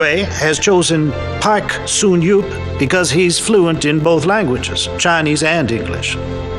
has chosen Park Soon-yup because he's fluent in both languages, Chinese and English.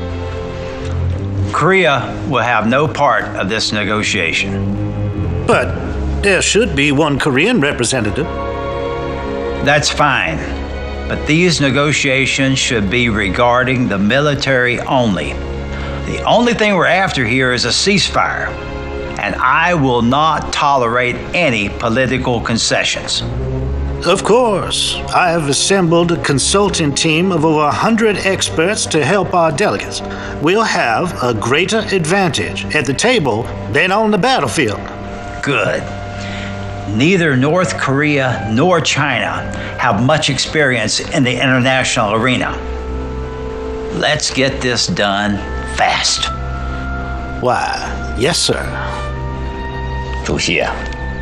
Korea will have no part of this negotiation. But there should be one Korean representative. That's fine, but these negotiations should be regarding the military only. The only thing we're after here is a ceasefire, and I will not tolerate any political concessions. Of course, I have assembled a consulting team of over 100 experts to help our delegates. We'll have a greater advantage at the table than on the battlefield. Good. Neither North Korea nor China have much experience in the international arena. Let's get this done fast. Why, yes, sir. 主席啊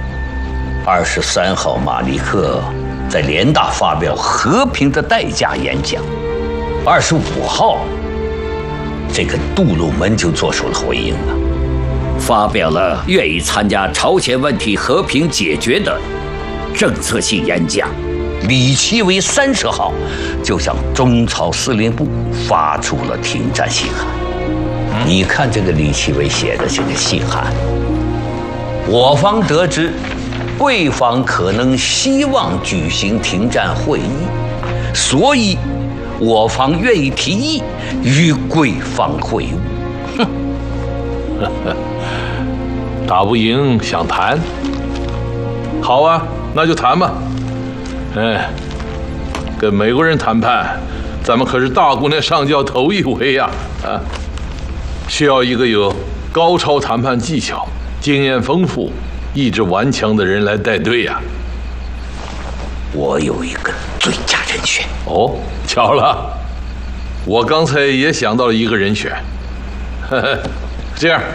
，23号马利克在联大发表和平的代价演讲，25号，这个杜鲁门就做出了回应了，发表了愿意参加朝鲜问题和平解决的政策性演讲。李奇微30号就向中朝司令部发出了停战信函。你看这个李奇微写的这个信函。 我方得知，贵方可能希望举行停战会议，所以我方愿意提议与贵方会晤。 哼，打不赢想谈？好啊，那就谈吧。哎，跟美国人谈判，咱们可是大姑娘上轿头一回呀！啊，需要一个有高超谈判技巧。 经验丰富、意志顽强的人来带队呀！ 我有一个最佳人选。 哦，巧了，我刚才也想到了一个人选。这样，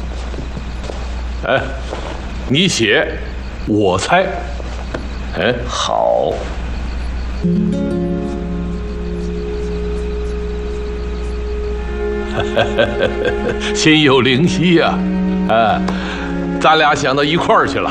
哎，你写，我猜。哎， 好。 心有灵犀呀！ 哎，咱俩想到一块儿去了。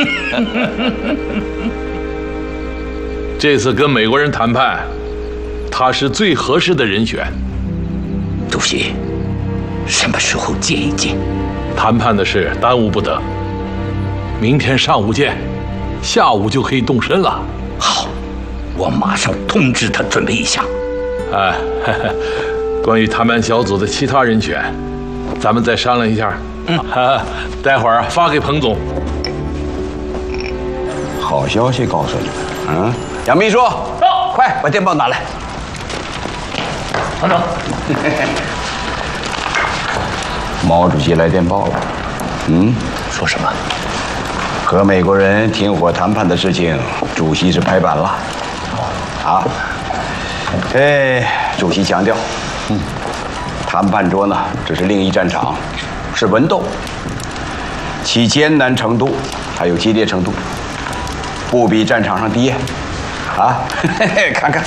这次跟美国人谈判，他是最合适的人选。 主席，什么时候见一见？ 谈判的事耽误不得，明天上午见，下午就可以动身了。 好，我马上通知他准备一下。 哎，关于谈判小组的其他人选，咱们再商量一下。 待会儿发给彭总。 好消息告诉你，杨秘书，到，快把电报拿来。 团长， 毛主席来电报了。 说什么？ 和美国人停火谈判的事情，主席是拍板了。啊，主席强调，谈判桌呢，这是另一战场。 是文斗，其艰难程度还有激烈程度，不比战场上低啊！看看，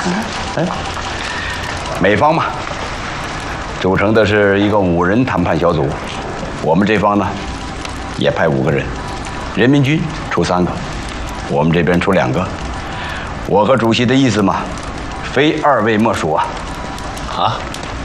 美方嘛，组成的是一个5人谈判小组，我们这方呢，也派5个人，人民军出3个，我们这边出2个。我和主席的意思嘛，非2位莫属啊！ 啊？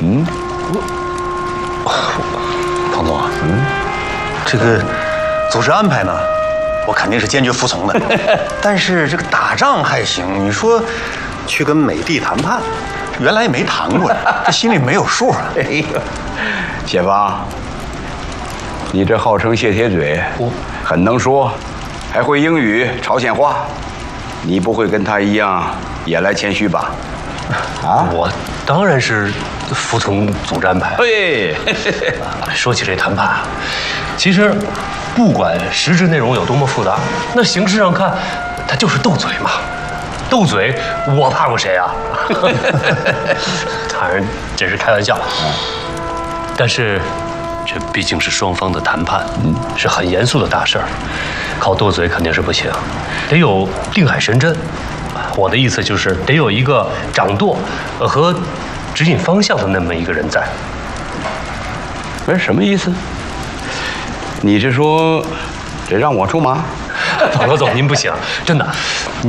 彭总啊，这个组织安排呢，我肯定是坚决服从的。但是这个打仗还行，你说去跟美帝谈判，原来也没谈过，这心里没有数啊。 哎呦，谢芳，你这号称谢铁嘴，很能说，还会英语、朝鲜话，你不会跟他一样也来谦虚吧？ 啊，我当然是服从组织安排。 对， 说起这谈判，其实不管实质内容有多么复杂，那形式上看，它就是斗嘴嘛。斗嘴，我怕过谁啊？当然，这是开玩笑。但是，这毕竟是双方的谈判，是很严肃的大事儿，靠斗嘴肯定是不行，得有定海神针。我的意思就是得有一个掌舵和指引方向的那么一个人在。 不是什么意思？你是说这让我出马？ 老罗总，您不行，真的。